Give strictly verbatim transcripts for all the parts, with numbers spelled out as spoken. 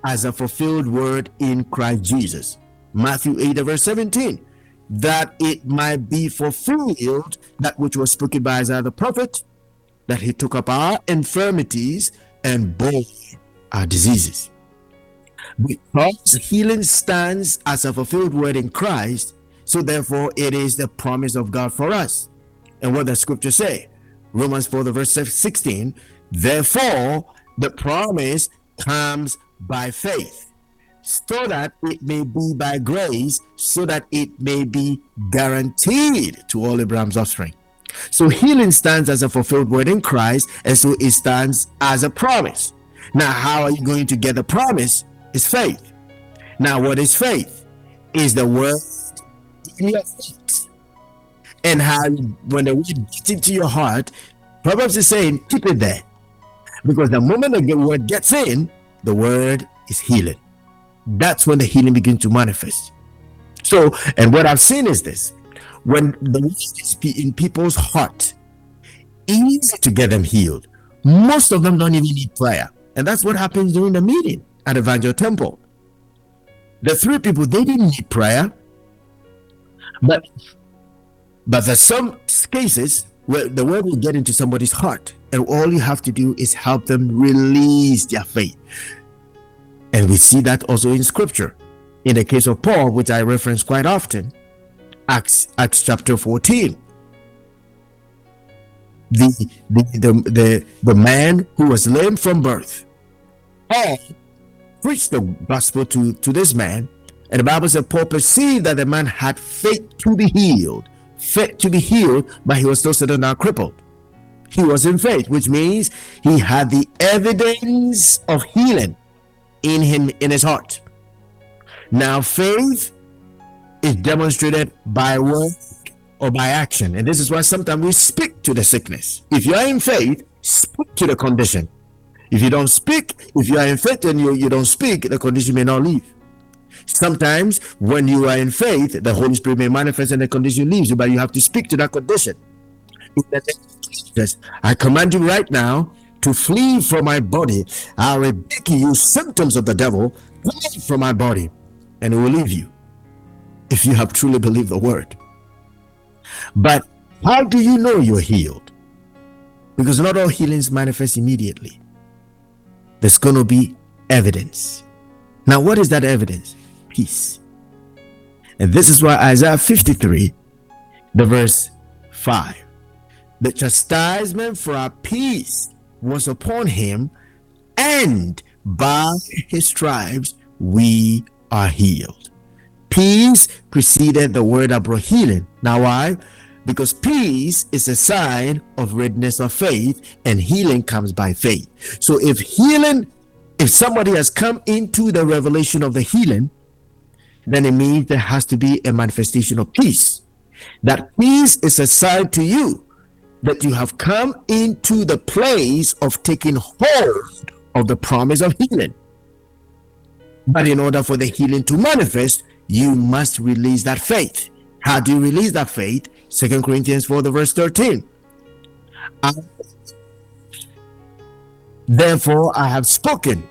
as a fulfilled word in Christ Jesus. Matthew eight, verse seventeen. That it might be fulfilled that which was spoken by Isaiah the prophet, that he took up our infirmities and bore our diseases. Because healing stands as a fulfilled word in Christ, so therefore it is the promise of God for us. And what does scripture say? Romans four, the verse sixteen. Therefore, the promise comes by faith, so that it may be by grace, so that it may be guaranteed to all Abraham's offspring. So healing stands as a fulfilled word in Christ, and so it stands as a promise. Now, how are you going to get the promise? It's faith. Now, what is faith? Is the word in your heart. And how, when the word gets into your heart, Proverbs is saying, keep it there. Because the moment the word gets in, the word is healing. That's when the healing begins to manifest. So, and what I've seen is this: when the word is in people's heart, easy to get them healed. Most of them don't even need prayer. And that's what happens during the meeting at Evangel Temple. The three people, they didn't need prayer. But, but there's some cases where the word will get into somebody's heart, and all you have to do is help them release their faith. And we see that also in scripture. In the case of Paul, which I reference quite often, Acts, Acts chapter fourteen. The, the, the, the, the man who was lame from birth, Paul preached the gospel to, to this man, and the Bible said Paul perceived that the man had faith to be healed. Faith to be healed, but he was still sitting down crippled. He was in faith, which means he had the evidence of healing in him, in his heart. Now, faith is demonstrated by word or by action, and this is why sometimes we speak to the sickness. If you are in faith, speak to the condition. If you don't speak, if you are in faith and you, you don't speak, the condition may not leave. Sometimes when you are in faith, the Holy Spirit may manifest and the condition leaves you, but you have to speak to that condition. In the name of Jesus, I command you right now to flee from my body. I rebuke you, symptoms of the devil, flee from my body, and it will leave you if you have truly believed the word. But how do you know you're healed? Because not all healings manifest immediately. There's going to be evidence. Now, what is that evidence? Peace. And this is why Isaiah fifty-three, the verse five, the chastisement for our peace was upon him, and by his stripes we are healed. Peace preceded the word that brought healing. Now why? Because peace is a sign of readiness of faith, and healing comes by faith. So if healing, if somebody has come into the revelation of the healing, then it means there has to be a manifestation of peace. That peace is a sign to you that you have come into the place of taking hold of the promise of healing. But in order for the healing to manifest, you must release that faith. How do you release that faith? Second Corinthians four, the verse thirteen. I, Therefore I have spoken.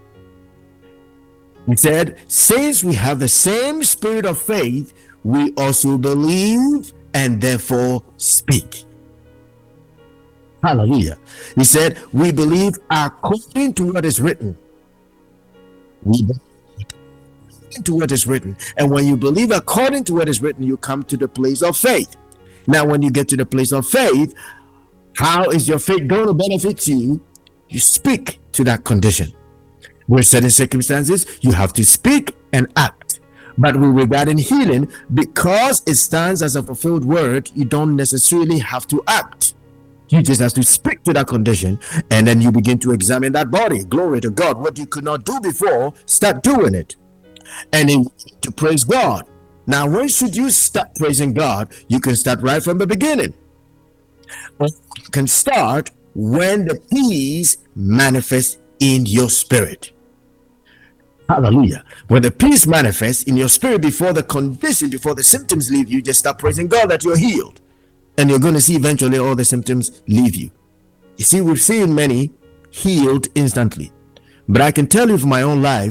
He said, since we have the same spirit of faith, we also believe and therefore speak. Hallelujah. He said, we believe according to what is written. We believe according to what is written. And when you believe according to what is written, you come to the place of faith. Now, when you get to the place of faith, how is your faith going to benefit you? You speak to that condition. With certain circumstances, you have to speak and act. But with regard in healing, because it stands as a fulfilled word, you don't necessarily have to act. You just have to speak to that condition, and then you begin to examine that body. Glory to God. What you could not do before, start doing it. And then to praise God. Now, when should you start praising God? You can start right from the beginning. Or you can start when the peace manifests in your spirit. Hallelujah. When the peace manifests in your spirit before the condition, before the symptoms leave you, just start praising God that you're healed. And you're going to see eventually all the symptoms leave you. You see, we've seen many healed instantly. But I can tell you from my own life,